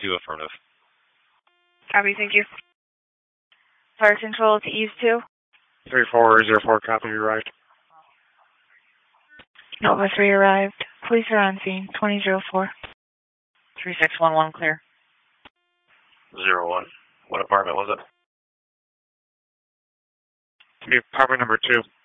2, affirmative. Copy, thank you. Fire control to East 2. 3404, copy, you arrived. Nova 3 arrived. Police are on scene, 2004. 3611, clear. 01. What apartment was it? Apartment number 2.